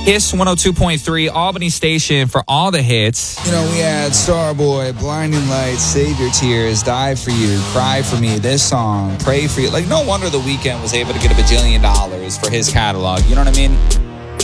Hiss 102.3, Albany Station for all the hits. You know, we had Starboy, Blinding Lights, Save Your Tears, Die For You, Cry For Me, this song, Pray For You. Like, no wonder The Weeknd was able to get $1 bajillion for his catalog. You know what I mean?